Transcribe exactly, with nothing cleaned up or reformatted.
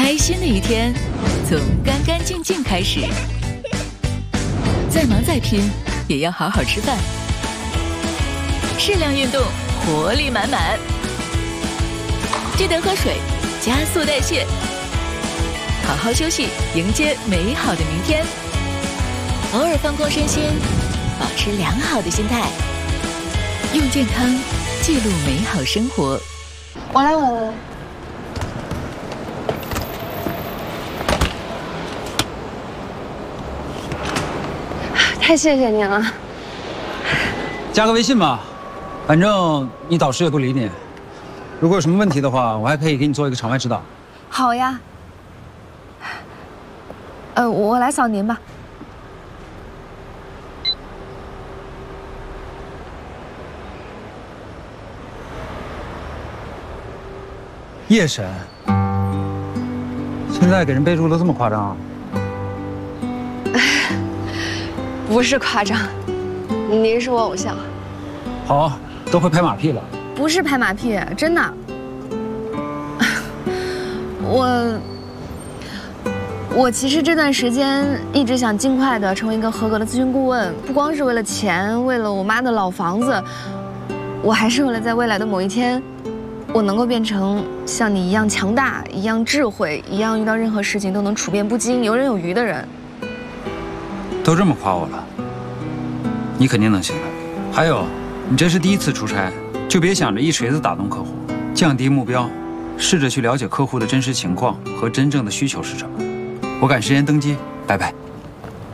开心的一天从干干净净开始，再忙再拼也要好好吃饭，适量运动，活力满满。记得喝水，加速代谢，好好休息，迎接美好的明天。偶尔放空身心，保持良好的心态，用健康记录美好生活。 我来，我来，我来。太谢谢您了。 加个微信吧，反正你导师也不理你。如果有什么问题的话，我还可以给你做一个场外指导。 好呀。呃，我来扫您吧。 夜神，现在给人备注都这么夸张啊？ 不是夸张，您是我偶像。 好，都会拍马屁了。 不是拍马屁，真的。我我其实这段时间一直想尽快的成为一个合格的咨询顾问，不光是为了钱，为了我妈的老房子，我还是为了在未来的某一天，我能够变成像你一样强大、一样智慧、一样遇到任何事情都能处变不惊、游刃有余的人。 都这么夸我了，你肯定能行的。还有，你这是第一次出差，就别想着一锤子打动客户，降低目标，试着去了解客户的真实情况和真正的需求是什么。我赶时间登机，拜拜。